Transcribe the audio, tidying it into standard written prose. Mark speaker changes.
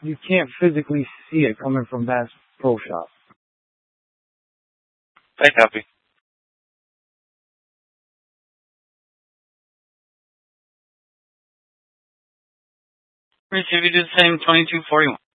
Speaker 1: you can't physically see it coming from Bass Pro Shop.
Speaker 2: I copy.
Speaker 3: Rich, if you do the same, 2241.